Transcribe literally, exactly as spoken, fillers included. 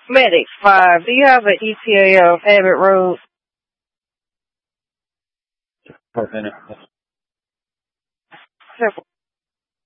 Medic five, do you have an E T A of Abbott Road? Per minute. Careful.